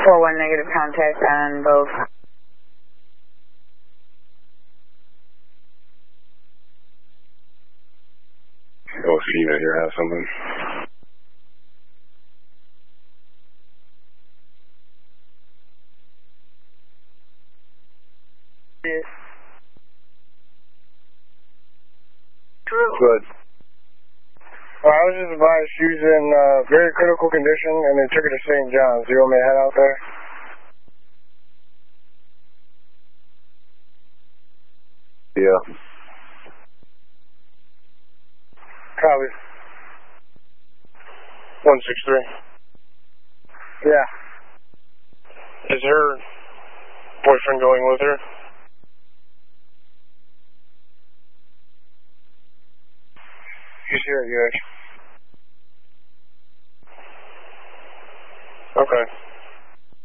4-1 negative contact on both. Oh, FEMA here has something. True. Good. Well, I was just advised she was in very critical condition, and they took her to St. John's. Do you want me to head out there? Yeah. Copy. 163. Yeah. Is her boyfriend going with her? He's here at UH. Okay.